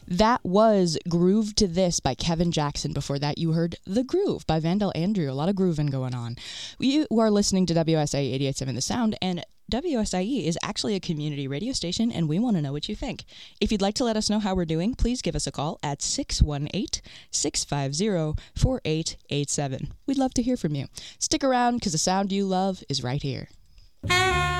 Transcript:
That was Groove to This by Kevin Jackson. Before that, you heard The Groove by Vandal Andrew. A lot of grooving going on. You are listening to WSIE 88.7 The Sound, and WSIE is actually a community radio station, and we want to know what you think. If you'd like to let us know how we're doing, please give us a call at 618-650-4887. We'd love to hear from you. Stick around, because the sound you love is right here.